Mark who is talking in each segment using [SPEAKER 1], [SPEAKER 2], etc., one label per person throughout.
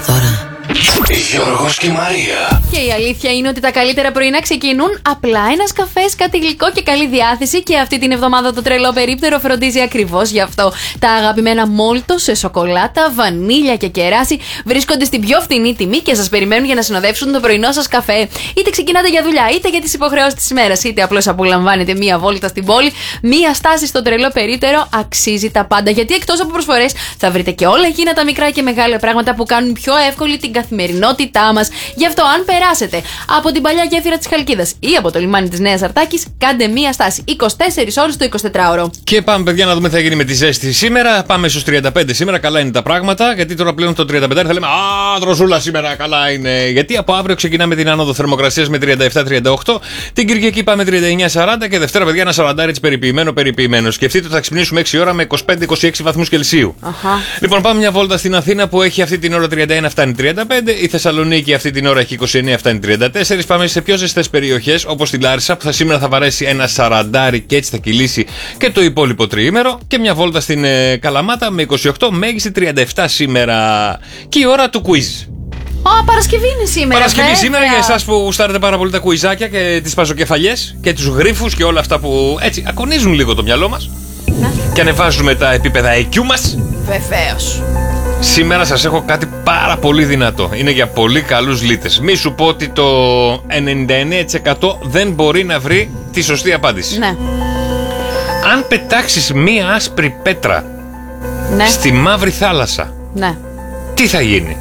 [SPEAKER 1] τώρα.
[SPEAKER 2] Γιώργος και Μαρία.
[SPEAKER 3] Και η αλήθεια είναι ότι τα καλύτερα πρωινά ξεκινούν απλά. Ένας καφές, κάτι γλυκό και καλή διάθεση. Και αυτή την εβδομάδα το τρελό περίπτερο φροντίζει ακριβώς γι' αυτό. Τα αγαπημένα μόλτο σε σοκολάτα, βανίλια και κεράσι βρίσκονται στην πιο φθηνή τιμή και σας περιμένουν για να συνοδεύσουν το πρωινό σας καφέ. Είτε ξεκινάτε για δουλειά, είτε για τις υποχρεώσεις της ημέρας, είτε απλώς απολαμβάνετε μία βόλτα στην πόλη. Μία στάση στο τρελό περίπτερο αξίζει τα πάντα. Γιατί εκτός από προσφορές θα βρείτε και όλα εκείνα τα μικρά και μεγάλα πράγματα που κάνουν πιο εύκολη την καθημερινότητά μας. Γι' αυτό, αν περάσετε από την παλιά γέφυρα της Χαλκίδας ή από το λιμάνι της Νέας Αρτάκης, κάντε μία στάση 24 ώρες το 24ωρο.
[SPEAKER 4] Και πάμε, παιδιά, να δούμε τι θα γίνει με τη ζέστη σήμερα. Πάμε στους 35 σήμερα. Καλά είναι τα πράγματα. Γιατί τώρα πλέον το 35 θα λέμε α, δροσούλα σήμερα. Καλά είναι. Γιατί από αύριο ξεκινάμε την άνοδο θερμοκρασίας με 37-38. Την Κυριακή πάμε 39-40. Και Δευτέρα, παιδιά, ένα 40 έτσι περιποιημένο. Σκεφτείτε ότι θα ξυπνήσουμε 6 ώρα με 25-26 βαθμούς Κελσίου. Λοιπόν, πάμε μια βόλτα στην Αθήνα που έχει αυτή την ώρα 31, φτάνει 35. Η Θεσσαλονίκη αυτή την ώρα έχει 29, φτάνει 34. Πάμε σε πιο ζεστές περιοχές όπως τη Λάρισα που σήμερα θα βαρέσει ένα 40 και έτσι θα κυλήσει και το υπόλοιπο τριήμερο. Και μια βόλτα στην Καλαμάτα με 28, μέγιστη 37 σήμερα. Και η ώρα του quiz.
[SPEAKER 3] Παρασκευή είναι σήμερα.
[SPEAKER 4] Παρασκευή σήμερα για εσάς που γουστάρετε πάρα πολύ τα κουιζάκια και τις παζοκεφαλιές και τους γρίφους και όλα αυτά που έτσι ακονίζουν λίγο το μυαλό μας. Και ανεβάζουμε τα επίπεδα IQ μας.
[SPEAKER 3] Βεβαίως.
[SPEAKER 4] Σήμερα σας έχω κάτι πάρα πολύ δυνατό. Είναι για πολύ καλούς λίτες. Μη σου πω ότι το 99% δεν μπορεί να βρει τη σωστή απάντηση.
[SPEAKER 3] Ναι.
[SPEAKER 4] Αν πετάξεις μία άσπρη πέτρα στη μαύρη θάλασσα, τι θα γίνει?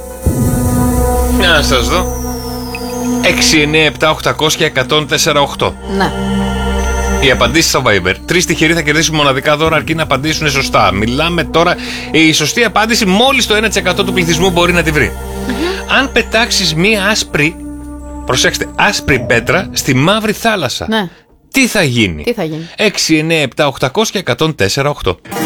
[SPEAKER 4] Να σας δω. 697-800-1048.
[SPEAKER 3] Ναι.
[SPEAKER 4] Οι απαντήσεις στο Viber. 3 τυχεροί θα κερδίσουν μοναδικά δώρα αρκεί να απαντήσουν σωστά. Μιλάμε τώρα, η σωστή απάντηση μόλις το 1% του πληθυσμού μπορεί να τη βρει. Αν πετάξεις μία άσπρη, προσέξτε, άσπρη πέτρα στη μαύρη θάλασσα, τι θα γίνει?
[SPEAKER 3] 697-800-1048.